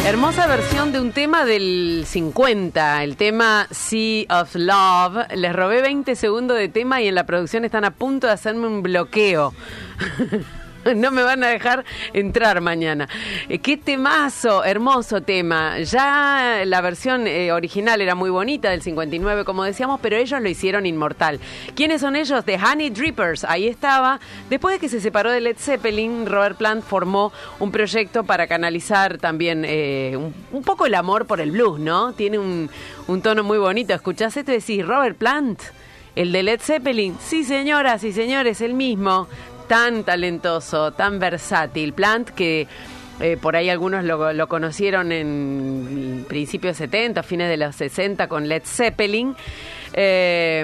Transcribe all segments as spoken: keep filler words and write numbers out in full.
Hermosa versión de un tema del cincuenta, el tema Sea of Love. Les robé veinte segundos de tema y en la producción están a punto de hacerme un bloqueo. No me van a dejar entrar mañana. Eh, qué temazo, hermoso tema. Ya la versión eh, original era muy bonita, del cincuenta y nueve, como decíamos, pero ellos lo hicieron inmortal. ¿Quiénes son ellos? The Honey Drippers. Ahí estaba. Después de que se separó de Led Zeppelin, Robert Plant formó un proyecto para canalizar también eh, un, un poco el amor por el blues, ¿no? Tiene un, un tono muy bonito. Escuchás esto y decís, Robert Plant, el de Led Zeppelin. Sí, señoras y señores, el mismo. Tan talentoso, tan versátil. Plant, que eh, por ahí algunos lo, lo conocieron en principios setenta, fines de los sesenta con Led Zeppelin. Eh,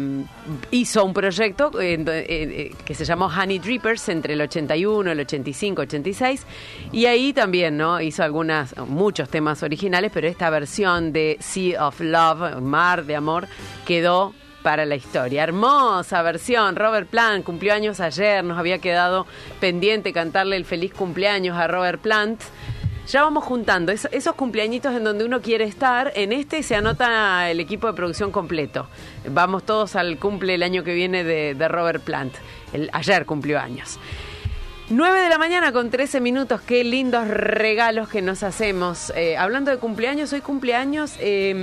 hizo un proyecto eh, eh, que se llamó Honey Drippers entre el ochenta y uno, el ochenta y cinco, ochenta y seis, y ahí también, ¿no? Hizo algunas, muchos temas originales, pero esta versión de Sea of Love, Mar de Amor, quedó para la historia. Hermosa versión. Robert Plant cumplió años ayer, nos había quedado pendiente cantarle el feliz cumpleaños a Robert Plant. Ya vamos juntando es, esos cumpleañitos en donde uno quiere estar. En este se anota el equipo de producción completo. Vamos todos al cumple el año que viene de, de Robert Plant. El, ayer cumplió años. nueve de la mañana con trece minutos, qué lindos regalos que nos hacemos. Eh, hablando de cumpleaños, hoy cumpleaños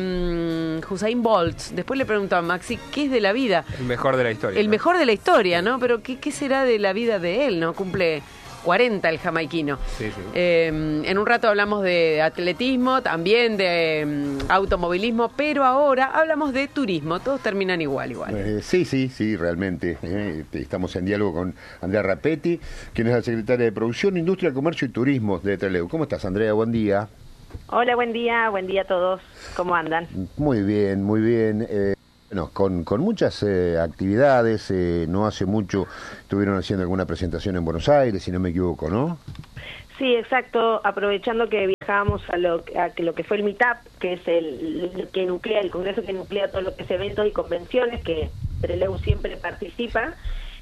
eh, Usain Bolt. Después le pregunto a Maxi, ¿qué es de la vida? El mejor de la historia. El ¿no? mejor de la historia, ¿no? Pero ¿qué, qué será de la vida de él, no? Cumple cuarenta el jamaiquino. Sí, sí. Eh, en un rato hablamos de atletismo, también de um, automovilismo, pero ahora hablamos de turismo. Todos terminan igual, igual. Eh, sí, sí, sí, realmente. Eh, estamos en diálogo con Andrea Rapetti, quien es la secretaria de Producción, Industria, Comercio y Turismo de Trelew. ¿Cómo estás, Andrea? Buen día. Hola, buen día, buen día a todos. ¿Cómo andan? Muy bien, muy bien. Eh, Bueno, con, con muchas eh, actividades, eh, no hace mucho estuvieron haciendo alguna presentación en Buenos Aires, si no me equivoco, ¿no? Sí, exacto, aprovechando que viajábamos a lo, a que lo que fue el Meetup, que es el, el que nuclea, el congreso que nuclea todo lo que es eventos y convenciones, que Trelew siempre participa.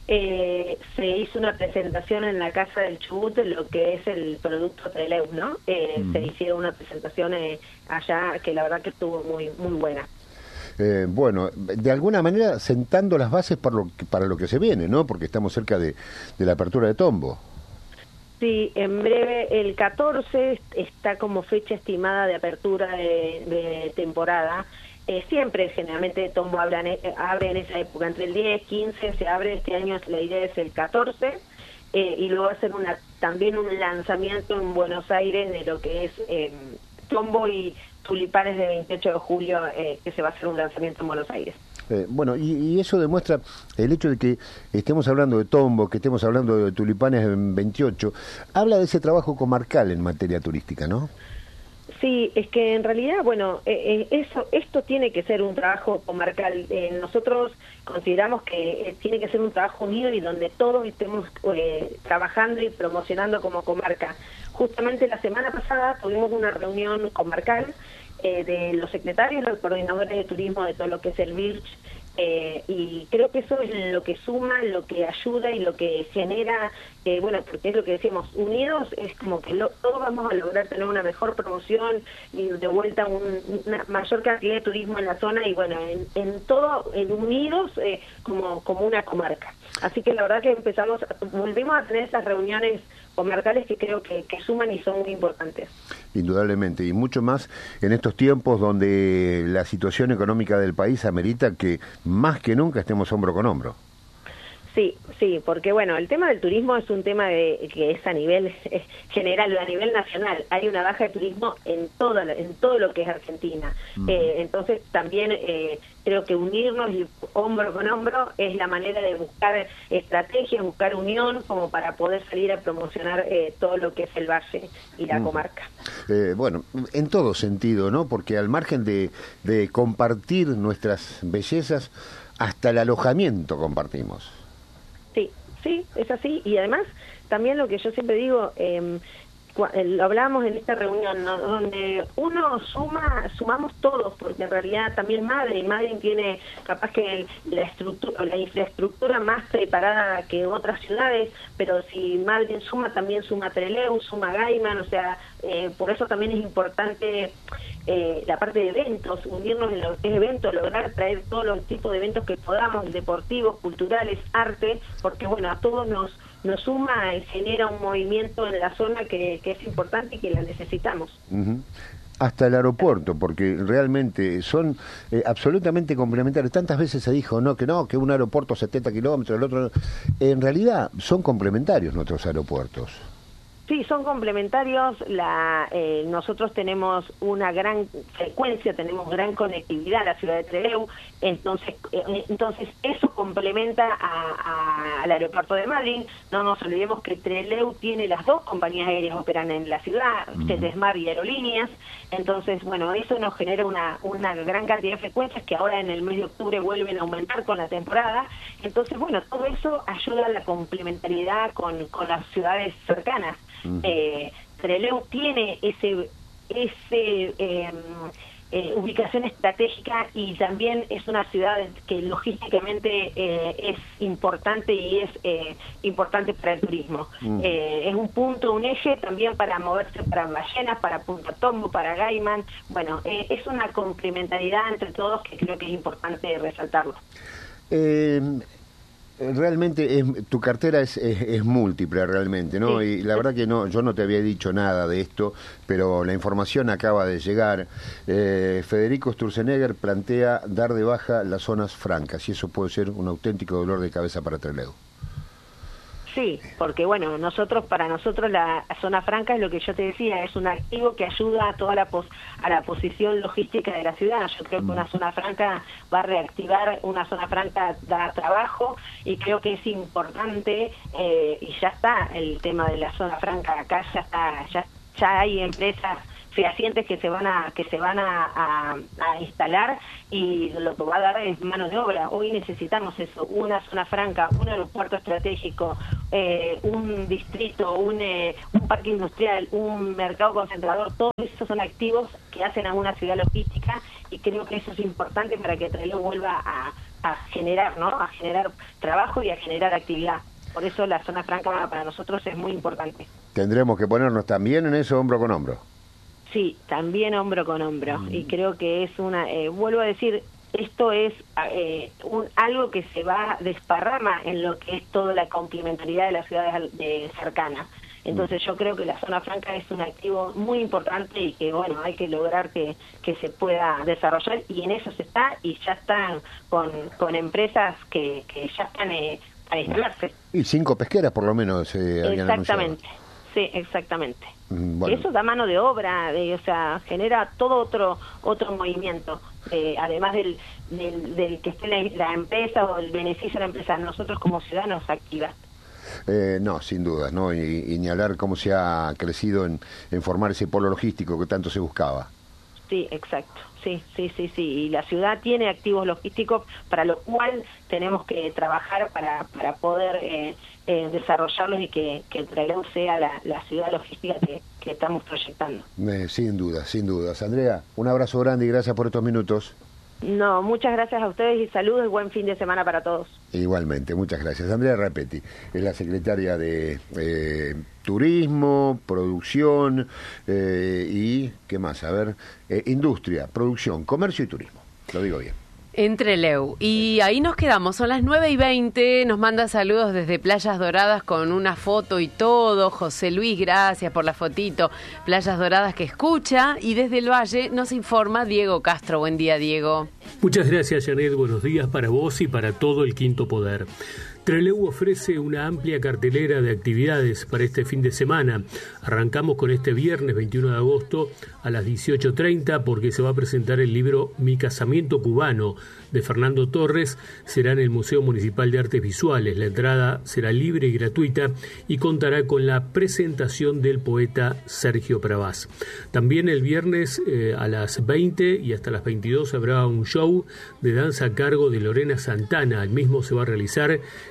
Eh, se hizo una presentación en la Casa del Chubut de lo que es el producto Trelew, ¿no? Eh, mm. Se hicieron una presentación eh, allá que la verdad que estuvo muy, muy buena. Eh, bueno, de alguna manera sentando las bases para lo que, para lo que se viene, ¿no? Porque estamos cerca de, de la apertura de Tombo. Sí, en breve, el catorce está como fecha estimada de apertura de, de temporada. Eh, siempre, generalmente, Tombo abre en, abre en esa época, entre el diez y quince se abre. Este año la idea es el catorce, eh, y luego hacer una también un lanzamiento en Buenos Aires de lo que es eh, Tombo y Tulipanes de veintiocho de julio, eh, que se va a hacer un lanzamiento en Buenos Aires. Eh, bueno, y, y eso demuestra el hecho de que estemos hablando de Tombo, que estemos hablando de Tulipanes en veintiocho, habla de ese trabajo comarcal en materia turística, ¿no? Sí, es que en realidad, bueno, eh, eh, eso, esto tiene que ser un trabajo comarcal. Eh, nosotros consideramos que eh, tiene que ser un trabajo unido y donde todos estemos eh, trabajando y promocionando como comarca. Justamente la semana pasada tuvimos una reunión comarcal eh, de los secretarios, los coordinadores de turismo de todo lo que es el Birch, eh, y creo que eso es lo que suma, lo que ayuda y lo que genera, eh, bueno, porque es lo que decimos, unidos es como que lo, todos vamos a lograr tener una mejor promoción y de vuelta un, una mayor cantidad de turismo en la zona y bueno, en, en todo, en unidos eh, como, como una comarca. Así que la verdad que empezamos, volvimos a tener esas reuniones comarcales que creo que, que suman y son muy importantes. Indudablemente, y mucho más en estos tiempos donde la situación económica del país amerita que más que nunca estemos hombro con hombro. Sí, sí, porque bueno, el tema del turismo es un tema de, que es a nivel eh, general, a nivel nacional. Hay una baja de turismo en todo, en todo lo que es Argentina. Mm. Eh, entonces también eh, creo que unirnos y hombro con hombro es la manera de buscar estrategias, buscar unión como para poder salir a promocionar eh, todo lo que es el valle y la mm. comarca. Eh, bueno, en todo sentido, ¿no? Porque al margen de, de compartir nuestras bellezas, hasta el alojamiento compartimos. Sí, sí, es así. Y además, también lo que yo siempre digo, eh, lo hablábamos en esta reunión, ¿no? Donde uno suma, sumamos todos, porque en realidad también Madryn, Madryn tiene capaz que el, la estructura, la infraestructura más preparada que otras ciudades, pero si Madryn suma, también suma Trelew, suma Gaiman, o sea, eh, por eso también es importante eh, la parte de eventos, unirnos en los eventos, lograr traer todos los tipos de eventos que podamos, deportivos, culturales, arte, porque bueno, a todos nos nos suma y genera un movimiento en la zona que, que es importante y que la necesitamos. Uh-huh. Hasta el aeropuerto, porque realmente son eh, absolutamente complementarios. Tantas veces se dijo no que no, que un aeropuerto setenta kilómetros, el otro... En realidad son complementarios nuestros aeropuertos. Sí, son complementarios. La, eh, nosotros tenemos una gran frecuencia, tenemos gran conectividad a la ciudad de Trelew, entonces eh, entonces eso complementa a, a, al aeropuerto de Madryn. No nos olvidemos que Trelew tiene las dos compañías aéreas operan en la ciudad, Cetesmar y Aerolíneas, entonces bueno, eso nos genera una, una gran cantidad de frecuencias que ahora en el mes de octubre vuelven a aumentar con la temporada. Entonces bueno, todo eso ayuda a la complementariedad con, con las ciudades cercanas. Uh-huh. Eh, Trelew tiene ese ese eh, eh, ubicación estratégica y también es una ciudad que logísticamente eh, es importante y es eh, importante para el turismo. Uh-huh. Eh, es un punto, un eje también para moverse para Ballenas, para Punta Tombo, para Gaiman. Bueno, eh, es una complementariedad entre todos que creo que es importante resaltarlo. Eh... Realmente es, tu cartera es, es, es múltiple realmente, ¿no? Sí. Y la verdad que no, yo no te había dicho nada de esto, pero la información acaba de llegar. Eh, Federico Sturzenegger plantea dar de baja las zonas francas y eso puede ser un auténtico dolor de cabeza para Trelew. Sí, porque bueno, nosotros para nosotros la zona franca es lo que yo te decía, es un activo que ayuda a toda la pos, a la posición logística de la ciudad. Yo creo que una zona franca va a reactivar, una zona franca da trabajo y creo que es importante eh, y ya está el tema de la zona franca acá, ya está, ya, ya hay empresas fehacientes que se van a que se van a, a, a instalar y lo que va a dar es mano de obra. Hoy necesitamos eso, una zona franca, un aeropuerto estratégico, eh, un distrito, un, eh, un parque industrial, un mercado concentrador, todos esos son activos que hacen a una ciudad logística y creo que eso es importante para que Trelew vuelva a, a generar, ¿no? A generar trabajo y a generar actividad. Por eso la zona franca para nosotros es muy importante. Tendremos que ponernos también en eso hombro con hombro. Sí, también hombro con hombro. Mm. Y creo que es una, eh, vuelvo a decir, esto es eh, un, algo que se va desparrama en lo que es toda la complementariedad de las ciudades de, cercanas. Entonces mm. yo creo que la zona franca es un activo muy importante y que bueno, hay que lograr que, que se pueda desarrollar y en eso se está y ya están con, con empresas que, que ya están eh, a instalarse. Y cinco pesqueras por lo menos eh, habían Exactamente. anunciado. Sí, exactamente. Bueno. Eso da mano de obra, de, o sea, genera todo otro otro movimiento, eh, además del, del, del que esté la, la empresa o el beneficio de la empresa, nosotros como ciudadanos activa. Eh, no, sin duda, ¿no? Y, y ni hablar cómo se ha crecido en, en formar ese polo logístico que tanto se buscaba. Sí, exacto. Sí, sí, sí, sí. Y la ciudad tiene activos logísticos para lo cual tenemos que trabajar para, para poder eh, eh, desarrollarlos y que, que Trelew sea la, la ciudad logística que, que estamos proyectando. Eh, sin duda, sin dudas. Andrea, un abrazo grande y gracias por estos minutos. No, muchas gracias a ustedes y saludos y buen fin de semana para todos. Igualmente, muchas gracias. Andrea Rapetti es la secretaria de eh, Turismo, Producción eh, y, ¿qué más? A ver, eh, Industria, Producción, Comercio y Turismo. Lo digo bien. En Trelew. Y ahí nos quedamos, son las nueve y veinte, nos manda saludos desde Playas Doradas con una foto y todo. José Luis, gracias por la fotito. Playas Doradas que escucha. Y desde el Valle nos informa Diego Castro. Buen día, Diego. Muchas gracias, Janet. Buenos días para vos y para todo el Quinto Poder. Trelew ofrece una amplia cartelera de actividades para este fin de semana. Arrancamos con este viernes veintiuno de agosto a las dieciocho treinta porque se va a presentar el libro Mi casamiento cubano de Fernando Torres. Será en el Museo Municipal de Artes Visuales. La entrada será libre y gratuita y contará con la presentación del poeta Sergio Pravaz. También el viernes eh, a las veinte y hasta las veintidós habrá un show de danza a cargo de Lorena Santana. El mismo se va a realizar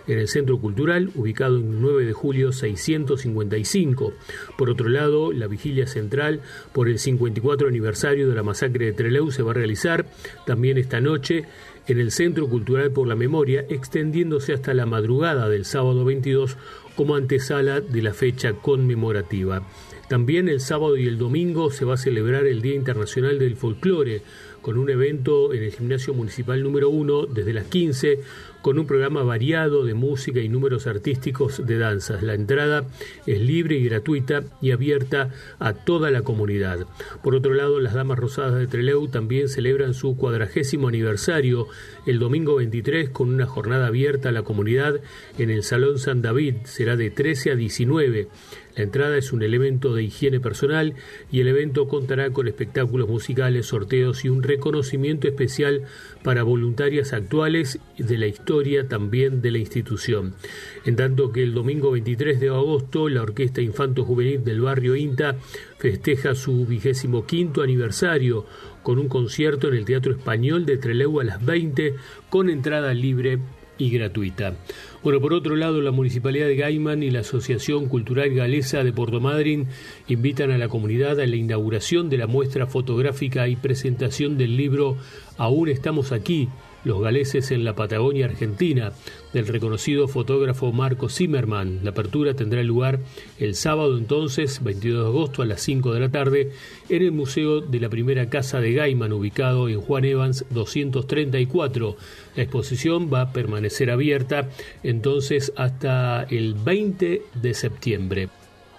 en el Centro Cultural, ubicado en nueve de julio seiscientos cincuenta y cinco. Por otro lado, la vigilia central por el cincuenta y cuatro aniversario de la masacre de Trelew se va a realizar también esta noche en el Centro Cultural por la Memoria, extendiéndose hasta la madrugada del sábado veintidós como antesala de la fecha conmemorativa. También el sábado y el domingo se va a celebrar el Día Internacional del Folclore, con un evento en el Gimnasio Municipal número uno desde las quince, con un programa variado de música y números artísticos de danzas. La entrada es libre y gratuita y abierta a toda la comunidad. Por otro lado, las Damas Rosadas de Trelew también celebran su cuadragésimo aniversario el domingo veintitrés con una jornada abierta a la comunidad en el Salón San David. Será de trece a diecinueve. La entrada es un elemento de higiene personal y el evento contará con espectáculos musicales, sorteos y un reconocimiento especial para voluntarias actuales de la historia también de la institución. En tanto que el domingo veintitrés de agosto, la Orquesta Infanto Juvenil del barrio INTA festeja su vigésimo quinto aniversario con un concierto en el Teatro Español de Trelew a las veinte con entrada libre y gratuita. Bueno, por otro lado, la Municipalidad de Gaiman y la Asociación Cultural Galesa de Puerto Madryn invitan a la comunidad a la inauguración de la muestra fotográfica y presentación del libro Aún estamos aquí, los galeses en la Patagonia Argentina, del reconocido fotógrafo Marco Zimmerman. La apertura tendrá lugar el sábado entonces, veintidós de agosto, a las cinco de la tarde, en el Museo de la Primera Casa de Gaiman, ubicado en Juan Evans doscientos treinta y cuatro. La exposición va a permanecer abierta entonces hasta el veinte de septiembre.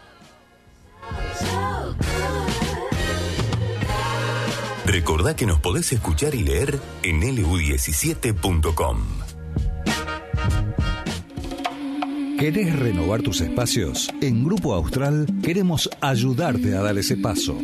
Recordá que nos podés escuchar y leer en L U diecisiete punto com. ¿Querés renovar tus espacios? En Grupo Austral queremos ayudarte a dar ese paso.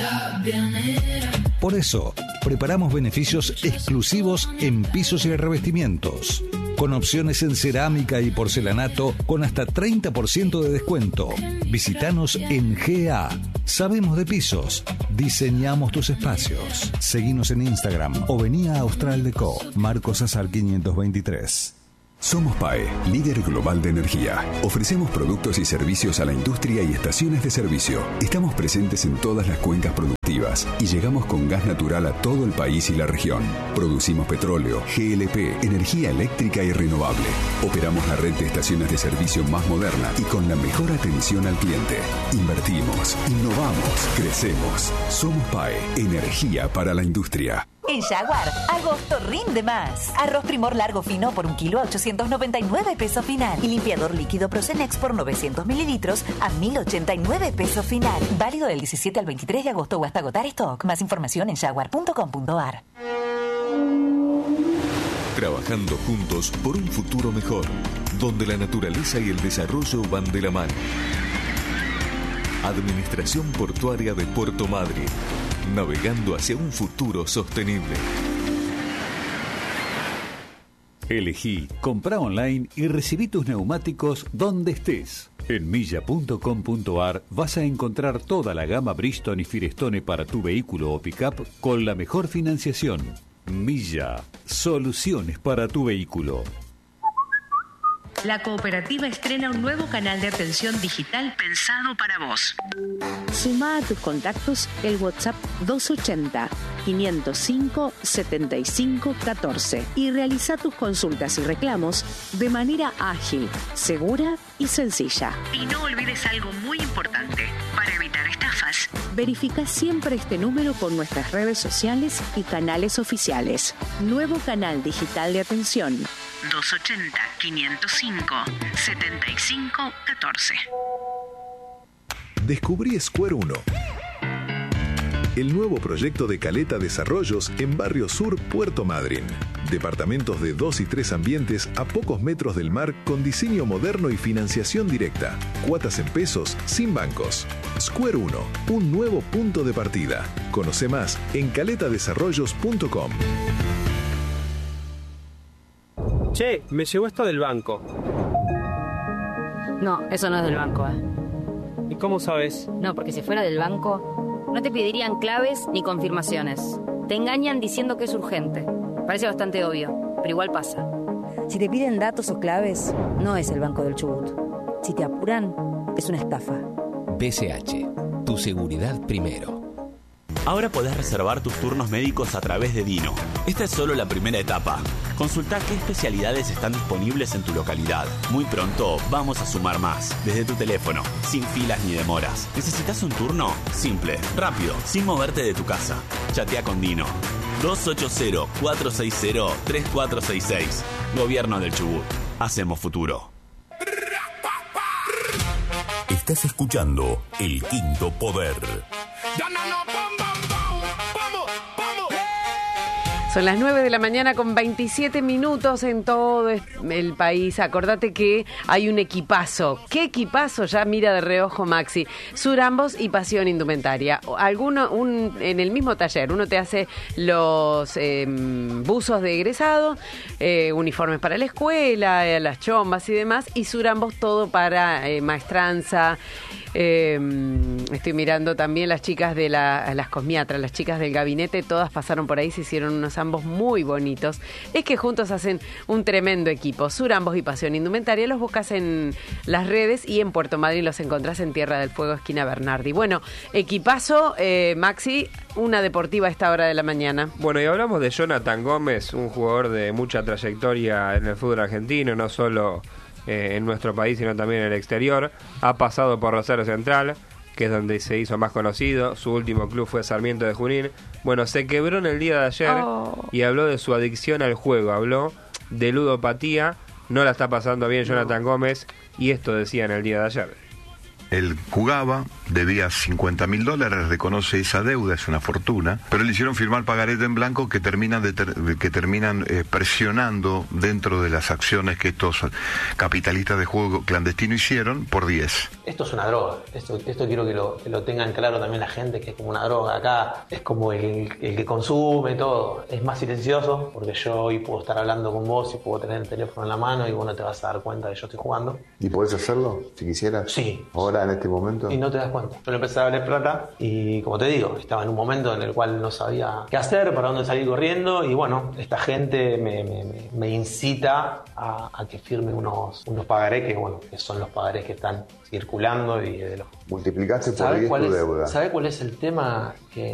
Por eso, preparamos beneficios exclusivos en pisos y revestimientos, con opciones en cerámica y porcelanato con hasta treinta por ciento de descuento. Visítanos en G A. Sabemos de pisos, diseñamos tus espacios. Seguinos en Instagram o vení a Austral Deco, Marcos Azar quinientos veintitrés. Somos P A E, líder global de energía. Ofrecemos productos y servicios a la industria y estaciones de servicio. Estamos presentes en todas las cuencas productivas y llegamos con gas natural a todo el país y la región. Producimos petróleo, G L P, energía eléctrica y renovable. Operamos la red de estaciones de servicio más moderna y con la mejor atención al cliente. Invertimos, innovamos, crecemos. Somos P A E, energía para la industria. En Jaguar, agosto rinde más. Arroz Primor largo fino por un kilo a ochocientos noventa y nueve pesos final. Y limpiador líquido Procenex por novecientos mililitros a mil ochenta y nueve pesos final. Válido del diecisiete al veintitrés de agosto o hasta agotar stock. Más información en jaguar punto com punto a r. Trabajando juntos por un futuro mejor, donde la naturaleza y el desarrollo van de la mano. Administración Portuaria de Puerto Madryn, navegando hacia un futuro sostenible. Elegí, comprá online y recibí tus neumáticos donde estés. En milla punto com punto a r vas a encontrar toda la gama Bridgestone y Firestone para tu vehículo o pickup con la mejor financiación. Milla, soluciones para tu vehículo. La cooperativa estrena un nuevo canal de atención digital pensado para vos. Sumá a tus contactos el WhatsApp doscientos ochenta, quinientos cinco, setenta y cinco, catorce y realiza tus consultas y reclamos de manera ágil, segura y sencilla. Y no olvides algo muy importante para evitar estafas. Verifica siempre este número con nuestras redes sociales y canales oficiales. Nuevo canal digital de atención. doscientos ochenta, quinientos cinco, setenta y cinco, catorce. Descubrí Square uno, el nuevo proyecto de Caleta Desarrollos en Barrio Sur, Puerto Madryn. Departamentos de dos y tres ambientes a pocos metros del mar con diseño moderno y financiación directa. Cuotas en pesos, sin bancos. Square uno, un nuevo punto de partida. Conoce más en caleta desarrollos punto com. Che, me llegó esto del banco. No, eso no es del banco, ¿eh? ¿Y cómo sabes? No, porque si fuera del banco, no te pedirían claves ni confirmaciones. Te engañan diciendo que es urgente. Parece bastante obvio, pero igual pasa. Si te piden datos o claves, no es el Banco del Chubut. Si te apuran, es una estafa. B C H, tu seguridad primero. Ahora podés reservar tus turnos médicos a través de Dino. Esta es solo la primera etapa. Consulta qué especialidades están disponibles en tu localidad. Muy pronto vamos a sumar más, desde tu teléfono, sin filas ni demoras. ¿Necesitas un turno? Simple, rápido, sin moverte de tu casa. Chatea con Dino. dos ocho cero, cuatro seis cero, tres cuatro seis seis. Gobierno del Chubut. Hacemos futuro. Estás escuchando El Quinto Poder. Son las nueve de la mañana con veintisiete minutos en todo el país. Acordate que hay un equipazo. ¿Qué equipazo? Ya mira de reojo Maxi. Surambos y Pasión Indumentaria. Alguno, un, en el mismo taller, uno te hace los eh, buzos de egresado, eh, uniformes para la escuela, eh, las chombas y demás. Y Surambos todo para eh, maestranza. Eh, estoy mirando también las chicas de la, las cosmiatras, las chicas del gabinete, todas pasaron por ahí, se hicieron unos ambos muy bonitos. Es que juntos hacen un tremendo equipo. Surambos y Pasión Indumentaria los buscas en las redes y en Puerto Madryn los encontrás en Tierra del Fuego, esquina Bernardi. Bueno, equipazo, eh, Maxi, una deportiva a esta hora de la mañana. Bueno, y hablamos de Jonathan Gómez, un jugador de mucha trayectoria en el fútbol argentino, no solo Eh, en nuestro país, sino también en el exterior. Ha pasado por Rosario Central, que es donde se hizo más conocido. Su último club fue Sarmiento de Junín. Bueno, se quebró en el día de ayer oh. y habló de su adicción al juego, habló de ludopatía. No la está pasando bien Jonathan no. Gómez, y esto decía en el día de ayer. Él jugaba, debía cincuenta mil dólares, reconoce esa deuda, es una fortuna, pero le hicieron firmar pagarete en blanco que terminan, de ter, que terminan eh, presionando dentro de las acciones que estos capitalistas de juego clandestino hicieron por diez. Esto es una droga, esto, esto quiero que lo, que lo tengan claro también la gente, que es como una droga. Acá es como el, el que consume todo, es más silencioso, porque yo hoy puedo estar hablando con vos y puedo tener el teléfono en la mano y vos no te vas a dar cuenta de que yo estoy jugando. ¿Y podés hacerlo si quisieras? Sí. Ahora, en este momento. Y no te das cuenta. Yo le empecé a darle plata y, como te digo, estaba en un momento en el cual no sabía qué hacer, para dónde salir corriendo, y bueno, esta gente me, me, me incita a, a que firme unos, unos pagarés que, bueno, que son los pagarés que están circulando y de los... Multiplicaste por diez tu deuda. ¿Sabes cuál es el tema? Que